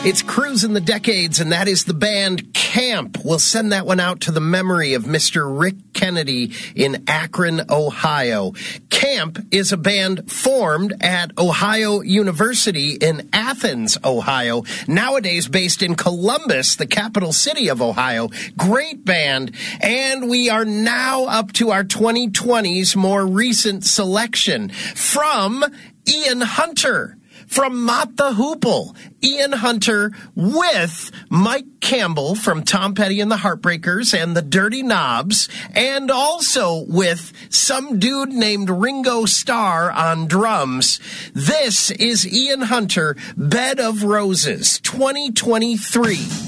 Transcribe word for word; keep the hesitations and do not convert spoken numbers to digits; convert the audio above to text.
It's Cruising the Decades, and that is the band Camp. We'll send that one out to the memory of Mister Rick Kennedy in Akron, Ohio. Camp is a band formed at Ohio University in Athens, Ohio, nowadays based in Columbus, the capital city of Ohio. Great band, and we are now up to our twenty twenty's more recent selection from Ian Hunter. From Mott the Hoople, Ian Hunter with Mike Campbell from Tom Petty and the Heartbreakers and the Dirty Knobs, and also with some dude named Ringo Starr on drums. This is Ian Hunter, Bed of Roses, twenty twenty-three.